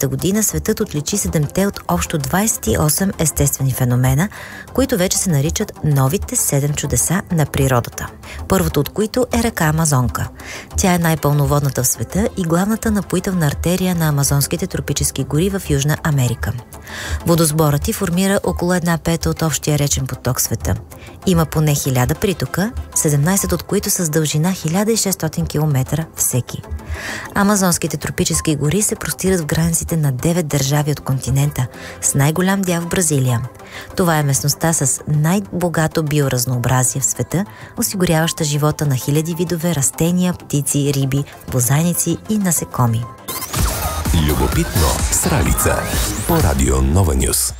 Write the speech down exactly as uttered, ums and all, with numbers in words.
дванадесета година светът отличи седемте от общо двадесет и осем естествени феномена, които вече се наричат новите седем чудеса на природата. Първото от които е река Амазонка. Тя е най-пълноводната в света и главната напоителна артерия на амазонските тропически гори в Южна Америка. Водосборът й формира около една пета от общия речен поток в света. Има поне хиляда притока, седемнадесет от които са с дължина хиляда и шестстотин километра всеки. Амазонските тропически гори се простират в границите на девет държави от континента, с най-голям дял в Бразилия. Това е местността с най-богато биоразнообразие в света, осигуряваща живота на хиляди видове растения, птици, риби, бозайници и насекоми. Любопитно с Ралица по Радио Нова Нюс.